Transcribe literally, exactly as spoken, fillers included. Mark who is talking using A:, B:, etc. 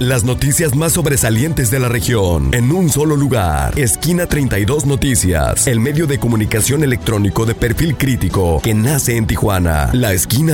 A: Las noticias más sobresalientes de la región en un solo lugar. Esquina treinta y dos Noticias, el medio de comunicación electrónico de perfil crítico que nace en Tijuana. La Esquina